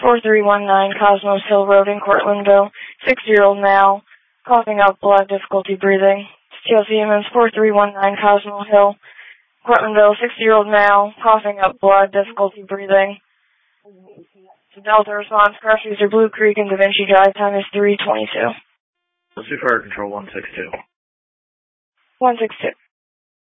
4319 Cosmos Hill Road in Cortlandville. 6-year-old male, coughing up blood, difficulty breathing. TLC Humans 4319 Cosmo Hill, Cortlandville. 6-year-old male, coughing up blood, difficulty breathing. Delta response, Crash User Blue Creek and Da Vinci Drive, time is 3:22. Let's do fire control 162. 162.